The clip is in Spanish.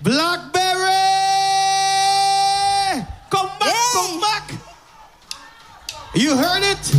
Blackberry! Come back, come back! You heard it?